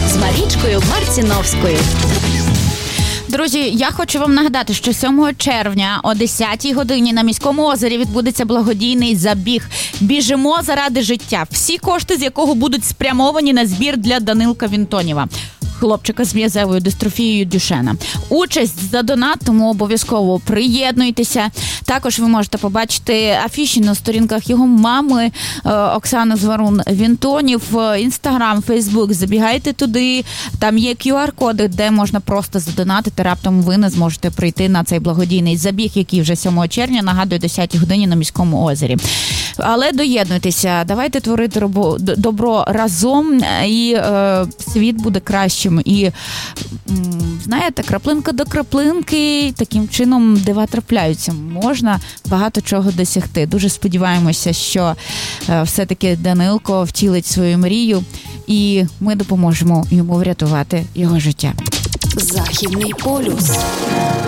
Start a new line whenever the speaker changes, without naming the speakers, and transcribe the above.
з Марічкою Марціновською.
Друзі, я хочу вам нагадати, що 7 червня о 10-й годині на Міському озері відбудеться благодійний забіг «Біжимо заради життя», всі кошти з якого будуть спрямовані на збір для Данилка Вінтонєва, хлопчика з м'язевою дистрофією Дюшена. Участь за донат, тому обов'язково приєднуйтеся. Також ви можете побачити афіші на сторінках його мами Оксани Зварун Вінтонів, Інстаграм, Фейсбук. Забігайте туди, там є QR-коди, де можна просто задонатити. Раптом ви не зможете прийти на цей благодійний забіг, який вже 7 червня, нагадую, 10-й годині на Міському озері. Але доєднуйтеся, давайте творити добро разом, і світ буде кращим. І, знаєте, краплинка до краплинки, таким чином дива трапляються. Можна багато чого досягти. Дуже сподіваємося, що все-таки Данилко втілить свою мрію, і ми допоможемо йому врятувати його життя.
Західний полюс.